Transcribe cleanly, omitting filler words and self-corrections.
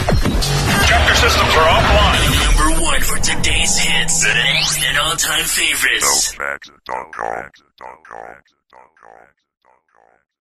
Chapter systems are offline. Number one for today's hits and all-time favorites. Beltmax.com.